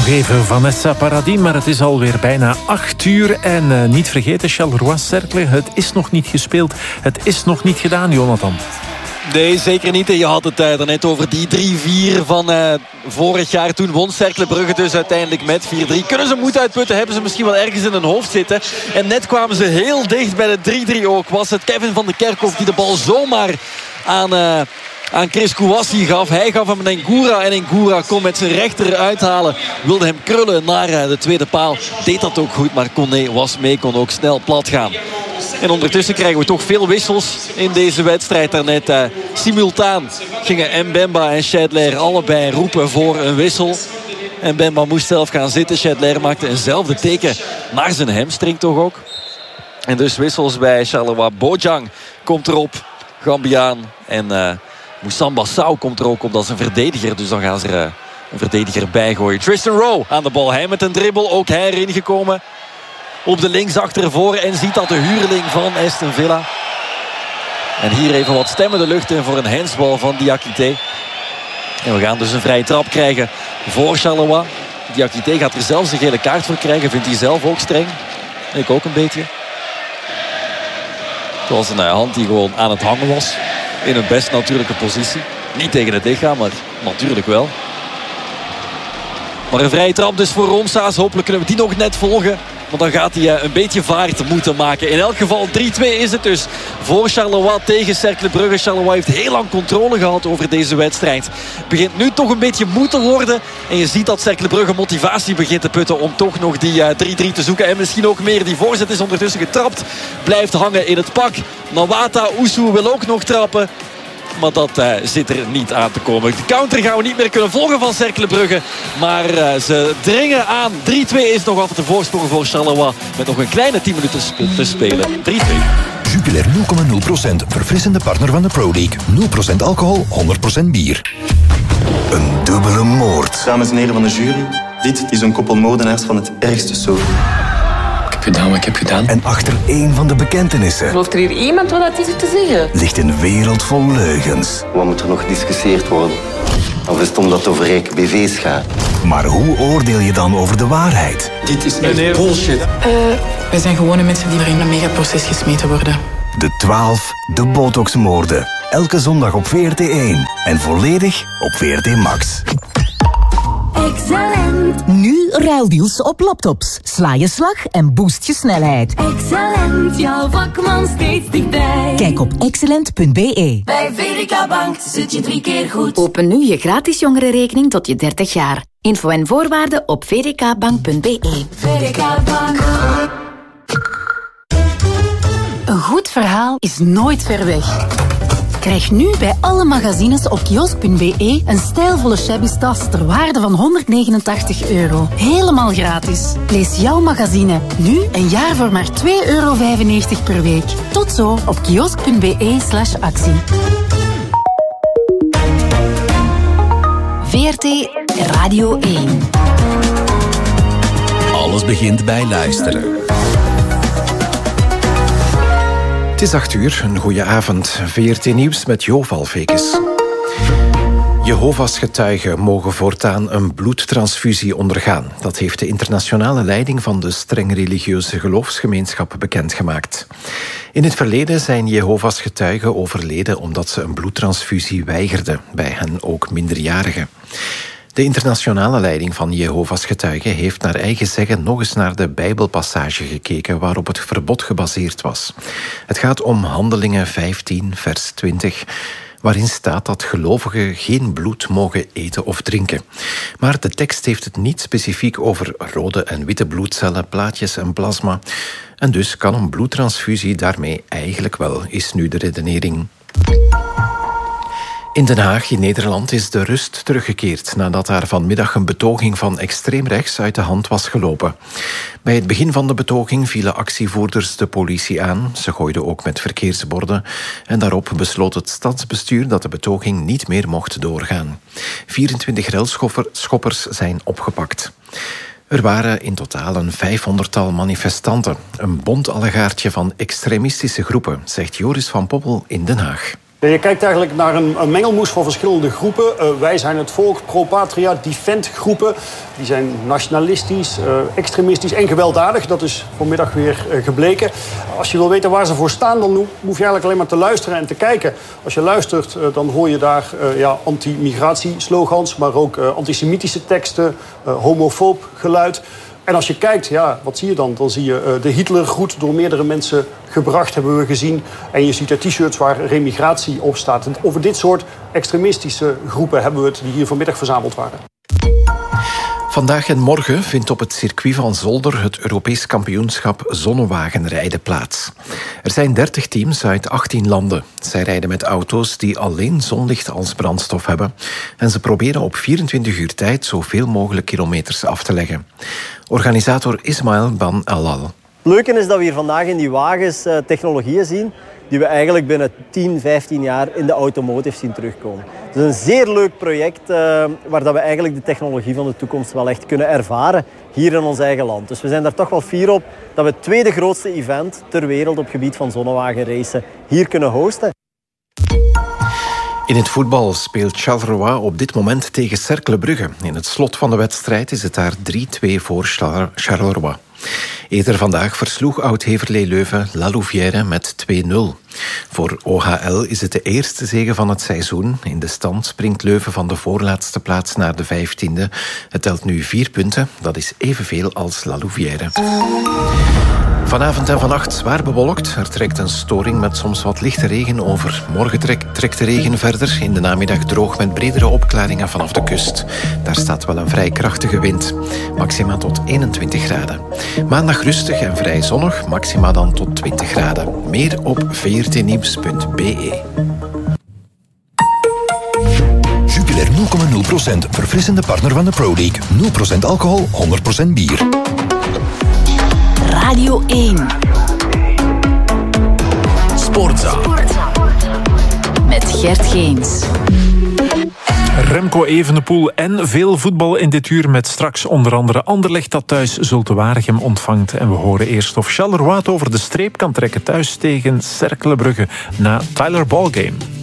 even Vanessa Paradis, maar het is alweer bijna 8:00. En niet vergeten, Charleroi-Cercle, het is nog niet gespeeld. Het is nog niet gedaan, Jonathan. Nee, zeker niet. En je had het daarnet over die 3-4 van vorig jaar. Toen won Cercle Brugge dus uiteindelijk met 4-3. Kunnen ze moed uitputten? Hebben ze misschien wel ergens in hun hoofd zitten? En net kwamen ze heel dicht bij de 3-3 ook. Was het Kevin van de Kerkhof die de bal zomaar aan Chris Kouassi gaf. Hij gaf hem een Ngura en Ngura kon met zijn rechter uithalen. Wilde hem krullen naar de tweede paal. Deed dat ook goed, maar Koné was mee. Kon ook snel plat gaan. En ondertussen krijgen we toch veel wissels in deze wedstrijd. Daarnet simultaan gingen Mbemba en Scheidler allebei roepen voor een wissel. Mbemba moest zelf gaan zitten. Scheidler maakte eenzelfde teken naar zijn hamstring toch ook. En dus wissels bij Charleroi. Bojang komt erop. Gambiaan. En Moussamba Sow komt er ook op. Dat is een verdediger. Dus dan gaan ze er een verdediger bij gooien. Tristan Rowe aan de bal. Hij met een dribbel. Ook hij erin gekomen. Op de linksachtervoor. En ziet dat de huurling van Aston Villa. En hier even wat stemmen de lucht in voor een handsbal van Diakité. En we gaan dus een vrije trap krijgen voor Charleroi. Diakité gaat er zelfs een gele kaart voor krijgen. Vindt hij zelf ook streng. Ik ook een beetje. Het was een hand die gewoon aan het hangen was. In een best natuurlijke positie. Niet tegen het lichaam, maar natuurlijk wel. Maar een vrije trap dus voor Ronsaas. Hopelijk kunnen we die nog net volgen. Want dan gaat hij een beetje vaart moeten maken. In elk geval 3-2 is het dus voor Charleroi tegen Cercle Brugge. Charleroi heeft heel lang controle gehad over deze wedstrijd. Het begint nu toch een beetje moe te worden. En je ziet dat Cercle Brugge motivatie begint te putten om toch nog die 3-3 te zoeken. En misschien ook meer. Die voorzet is ondertussen getrapt. Blijft hangen in het pak. Nawata Ousou wil ook nog trappen. Maar dat zit er niet aan te komen. De counter gaan we niet meer kunnen volgen van Cercle Brugge. Maar ze dringen aan. 3-2 is nog altijd de voorsprong voor Charleroi. Met nog een kleine 10 minuten te spelen. 3-2. Jupiler 0,0%. Verfrissende partner van de Pro League. 0% alcohol, 100% bier. Een dubbele moord. Dames en heren van de jury. Dit is een koppel moordenaars van het ergste soort. Ik heb gedaan wat ik heb gedaan. En achter één van de bekentenissen Gelooft er hier iemand wat dat is te zeggen? ligt een wereld vol leugens. Wat moet er nog gediscussieerd worden? Of is het omdat het over rijke BV's gaat? Maar hoe oordeel je dan over de waarheid? Dit is echt bullshit. Wij zijn gewone mensen die er in een megaproces gesmeten worden. De 12, de Botox-moorden. Elke zondag op VRT1. En volledig op VRT Max. Excellent. Nu ruildeals op laptops. Sla je slag en boost je snelheid. Excellent, jouw vakman steeds dichtbij. Kijk op excellent.be. Bij VDK Bank zit je 3 keer goed. Open nu je gratis jongerenrekening tot je 30 jaar. Info en voorwaarden op vdkbank.be. VDK Bank. Een goed verhaal is nooit ver weg. Krijg nu bij alle magazines op kiosk.be een stijlvolle shabby tas ter waarde van €189. Helemaal gratis. Lees jouw magazine nu een jaar voor maar €2,95 per week. Tot zo op kiosk.be/actie. VRT Radio 1. Alles begint bij luisteren. Het is 8:00, een goede avond. VRT Nieuws met Jo Valvekes. Jehovah's getuigen mogen voortaan een bloedtransfusie ondergaan. Dat heeft de internationale leiding van de streng religieuze geloofsgemeenschap bekendgemaakt. In het verleden zijn Jehovah's getuigen overleden omdat ze een bloedtransfusie weigerden, bij hen ook minderjarigen. De internationale leiding van Jehovah's getuigen heeft naar eigen zeggen nog eens naar de Bijbelpassage gekeken waarop het verbod gebaseerd was. Het gaat om Handelingen 15, vers 20... waarin staat dat gelovigen geen bloed mogen eten of drinken. Maar de tekst heeft het niet specifiek over rode en witte bloedcellen, plaatjes en plasma. En dus kan een bloedtransfusie daarmee eigenlijk wel, is nu de redenering. In Den Haag, in Nederland, is de rust teruggekeerd nadat daar vanmiddag een betoging van extreem rechts uit de hand was gelopen. Bij het begin van de betoging vielen actievoerders de politie aan. Ze gooiden ook met verkeersborden. En daarop besloot het stadsbestuur dat de betoging niet meer mocht doorgaan. 24 relschoppers zijn opgepakt. Er waren in totaal een 500-tal manifestanten. Een bont allegaartje van extremistische groepen, zegt Joris van Poppel in Den Haag. Je kijkt eigenlijk naar een mengelmoes van verschillende groepen. Wij zijn het volk, Pro Patria, Defend groepen. Die zijn nationalistisch, extremistisch en gewelddadig. Dat is vanmiddag weer gebleken. Als je wil weten waar ze voor staan, dan hoef je eigenlijk alleen maar te luisteren en te kijken. Als je luistert, dan hoor je daar anti-migratieslogans, maar ook antisemitische teksten, homofoob geluid. En als je kijkt, wat zie je dan? Dan zie je de Hitlergroet door meerdere mensen gebracht, hebben we gezien. En je ziet t-shirts waar remigratie op staat. En over dit soort extremistische groepen hebben we het die hier vanmiddag verzameld waren. Vandaag en morgen vindt op het circuit van Zolder het Europees kampioenschap zonnewagenrijden plaats. Er zijn 30 teams uit 18 landen. Zij rijden met auto's die alleen zonlicht als brandstof hebben. En ze proberen op 24 uur tijd zoveel mogelijk kilometers af te leggen. Organisator Ismail Ben Allal. Het leuke is dat we hier vandaag in die wagens technologieën zien die we eigenlijk binnen 10, 15 jaar in de automotive zien terugkomen. Het is een zeer leuk project waar dat we eigenlijk de technologie van de toekomst wel echt kunnen ervaren hier in ons eigen land. Dus we zijn daar toch wel fier op dat we het tweede grootste event ter wereld op gebied van zonnewagenracen hier kunnen hosten. In het voetbal speelt Charleroi op dit moment tegen Cercle Brugge. In het slot van de wedstrijd is het daar 3-2 voor Charleroi. Eerder vandaag versloeg oud-Heverlee Leuven La Louvière met 2-0. Voor OHL is het de eerste zege van het seizoen. In de stand springt Leuven van de voorlaatste plaats naar de 15e. Het telt nu 4 punten, dat is evenveel als La Louvière. Vanavond en vannacht zwaar bewolkt. Er trekt een storing met soms wat lichte regen over. Morgen trekt de regen verder. In de namiddag droog met bredere opklaringen vanaf de kust. Daar staat wel een vrij krachtige wind. Maxima tot 21 graden. Maandag rustig en vrij zonnig. Maxima dan tot 20 graden. Meer op vrtnieuws.be. Jupiler 0,0%. Verfrissende partner van de Pro League. 0% alcohol, 100% bier. Radio 1. Sportza. Met Gert Geens. Remco Evenepoel en veel voetbal in dit uur met straks onder andere Anderlecht dat thuis Zulte Waregem ontvangt. En we horen eerst of Charleroi over de streep kan trekken thuis tegen Cercle Brugge na Tyler Ballgame.